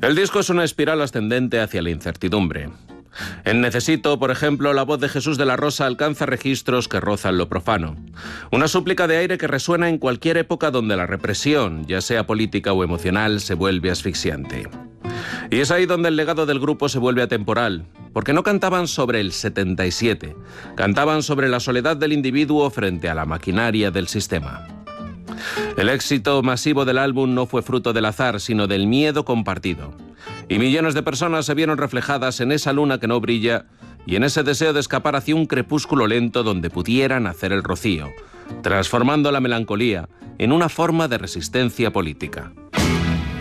El disco es una espiral ascendente hacia la incertidumbre. En Necesito, por ejemplo, la voz de Jesús de la Rosa alcanza registros que rozan lo profano. Una súplica de aire que resuena en cualquier época donde la represión, ya sea política o emocional, se vuelve asfixiante. Y es ahí donde el legado del grupo se vuelve atemporal, porque no cantaban sobre el 77, cantaban sobre la soledad del individuo frente a la maquinaria del sistema. El éxito masivo del álbum no fue fruto del azar, sino del miedo compartido. Y millones de personas se vieron reflejadas en esa luna que no brilla y en ese deseo de escapar hacia un crepúsculo lento donde pudieran hacer el rocío, transformando la melancolía en una forma de resistencia política.